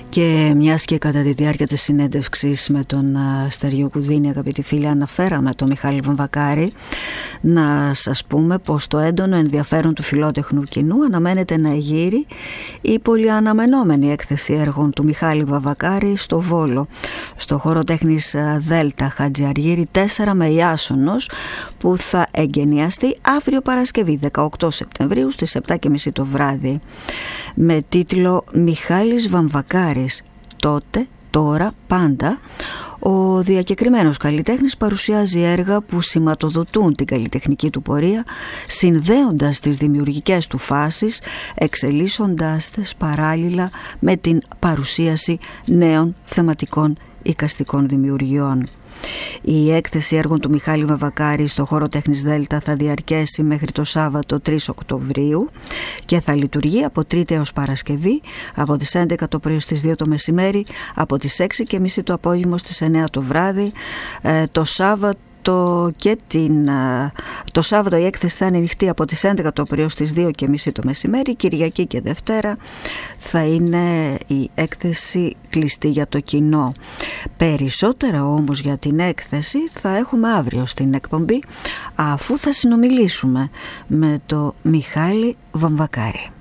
Και μιας και κατά τη διάρκεια της συνέντευξης με τον Στέργιο Κουδίνη, αγαπητοί φίλοι, αναφέραμε τον Μιχάλη Βαμβακάρη, να σας πούμε πως το έντονο ενδιαφέρον του φιλότεχνου κοινού αναμένεται να εγείρει η πολυαναμενόμενη έκθεση έργων του Μιχάλη Βαμβακάρη στο Βόλο, στο χώρο τέχνης Δέλτα Χατζιαργύρη 4 με Ιάσονος, που θα εγκαινιαστεί αύριο Παρασκευή 18 Σεπτεμβρίου στις 7.30 το βράδυ, με τίτλο «Μιχάλης Βαμβακάρης, τότε, τώρα, πάντα». Ο διακεκριμένος καλλιτέχνης παρουσιάζει έργα που σηματοδοτούν την καλλιτεχνική του πορεία, συνδέοντας τις δημιουργικές του φάσεις, εξελίσσοντάς τες παράλληλα με την παρουσίαση νέων θεματικών εικαστικών δημιουργιών. Η έκθεση έργων του Μιχάλη Βαμβακάρη στο χώρο τέχνης Δέλτα θα διαρκέσει μέχρι το Σάββατο 3 Οκτωβρίου και θα λειτουργεί από Τρίτη έως Παρασκευή, από τις 11 το πρωί στις 2 το μεσημέρι, από τις 6.30 το απόγευμα στις 9 το βράδυ. Το Σάββατο η έκθεση θα είναι ανοιχτή από τις 11 το πρωί στις 2.30 το μεσημέρι. Κυριακή και Δευτέρα θα είναι η έκθεση κλειστή για το κοινό. Περισσότερα όμως για την έκθεση θα έχουμε αύριο στην εκπομπή, αφού θα συνομιλήσουμε με το Μιχάλη Βαμβακάρη.